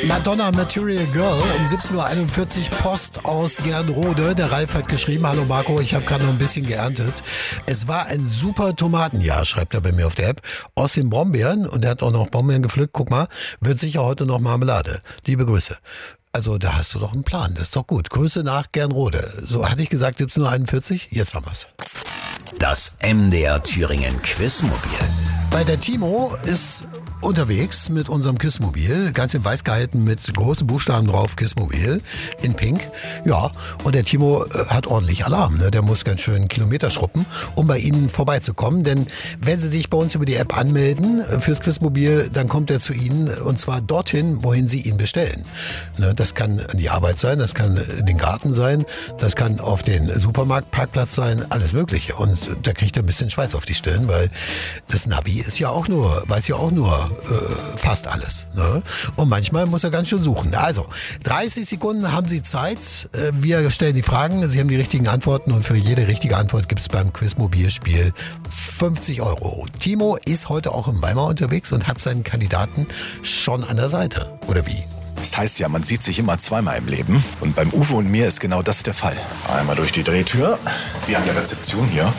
Madonna Material Girl um 17.41 Uhr, Post aus Gernrode. Der Ralf hat geschrieben, hallo Marco, ich habe gerade noch ein bisschen geerntet. Es war ein super Tomatenjahr, schreibt er bei mir auf der App, aus den Brombeeren. Und er hat auch noch Brombeeren gepflückt. Guck mal, wird sicher heute noch Marmelade. Liebe Grüße. Also da hast du doch einen Plan, das ist doch gut. Grüße nach Gernrode. So hatte ich gesagt, 17.41 Uhr, jetzt haben wir's. Das MDR Thüringen Quizmobil. Bei der Timo ist unterwegs mit unserem Quizmobil, ganz in weiß gehalten mit großen Buchstaben drauf, Quizmobil, in pink. Ja, und der Timo hat ordentlich Alarm, ne? Der muss ganz schön Kilometer schruppen, um bei Ihnen vorbeizukommen. Denn wenn Sie sich bei uns über die App anmelden fürs Quizmobil, dann kommt er zu Ihnen und zwar dorthin, wohin Sie ihn bestellen. Ne? Das kann die Arbeit sein, das kann den Garten sein, das kann auf den Supermarktparkplatz sein, alles Mögliche. Und da kriegt er ein bisschen Schweiß auf die Stirn, weil das Navi weiß ja auch nur fast alles. Ne? Und manchmal muss er ganz schön suchen. Also, 30 Sekunden haben Sie Zeit. Wir stellen die Fragen, Sie haben die richtigen Antworten und für jede richtige Antwort gibt es beim Quizmobilspiel 50 €. Timo ist heute auch im Weimar unterwegs und hat seinen Kandidaten schon an der Seite. Oder wie? Das heißt ja, man sieht sich immer zweimal im Leben. Und beim Uwe und mir ist genau das der Fall. Einmal durch die Drehtür, wie an der Rezeption hier.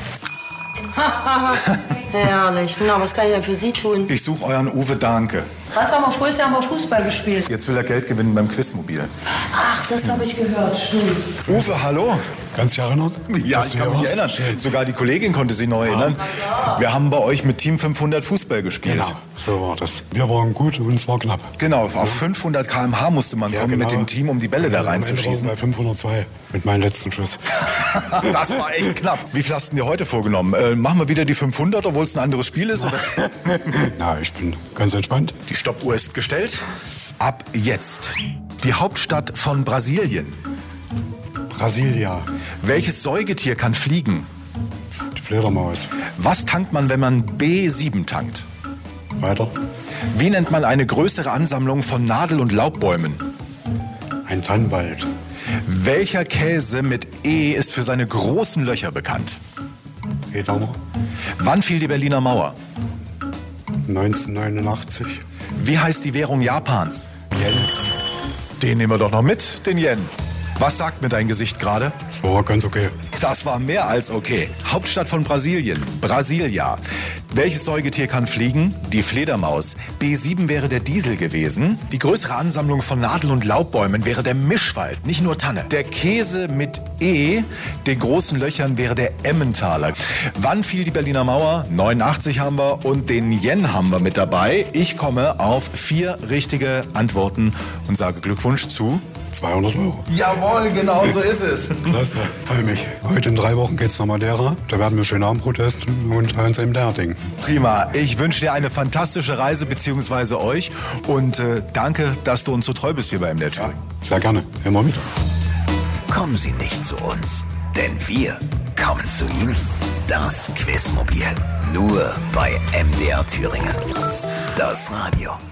Herrlich. Na, was kann ich denn für Sie tun? Ich suche euren Uwe Dahnke. Was haben wir früher haben wir Fußball gespielt? Jetzt will er Geld gewinnen beim Quizmobil. Ach, das habe ich gehört. Stimmt. Uwe, hallo? Kannst du dich erinnern? Ja, ich kann mich erinnern. Sogar die Kollegin konnte sich noch erinnern. Wir haben bei euch mit Team 500 Fußball gespielt. Genau, so war das. Wir waren gut und es war knapp. Genau, auf 500 km/h musste man kommen mit dem Team, um die Bälle da reinzuschießen. Bei 502 mit meinem letzten Schuss. Das war echt knapp. Wie viel hast du dir heute vorgenommen? Machen wir wieder die 500, obwohl es ein anderes Spiel ist? Oder? Na, ich bin ganz entspannt. Die Stoppuhr ist gestellt. Ab jetzt. Die Hauptstadt von Brasilien. Brasilia. Welches Säugetier kann fliegen? Die Fledermaus. Was tankt man, wenn man B7 tankt? Weiter. Wie nennt man eine größere Ansammlung von Nadel- und Laubbäumen? Ein Tannenwald. Welcher Käse mit E ist für seine großen Löcher bekannt? Edamer. Wann fiel die Berliner Mauer? 1989. Wie heißt die Währung Japans? Yen. Den nehmen wir doch noch mit, den Yen. Was sagt mir dein Gesicht gerade? Das war ganz okay. Das war mehr als okay. Hauptstadt von Brasilien, Brasilia. Welches Säugetier kann fliegen? Die Fledermaus. B7 wäre der Diesel gewesen. Die größere Ansammlung von Nadel- und Laubbäumen wäre der Mischwald, nicht nur Tanne. Der Käse mit E, den großen Löchern, wäre der Emmentaler. Wann fiel die Berliner Mauer? 89 haben wir und den Yen haben wir mit dabei. Ich komme auf 4 richtige Antworten und sage Glückwunsch zu 200 €. Jawohl, genau so ist es. Klasse, freue mich. Heute in 3 Wochen geht's nach Madeira. Da werden wir schön Abendbrot essen und uns im Ding. Prima. Ich wünsche dir eine fantastische Reise, beziehungsweise euch. Und danke, dass du uns so treu bist wie bei MDR Thüringen. Sehr gerne. Immer wieder. Kommen Sie nicht zu uns, denn wir kommen zu Ihnen. Das Quizmobil. Nur bei MDR Thüringen. Das Radio.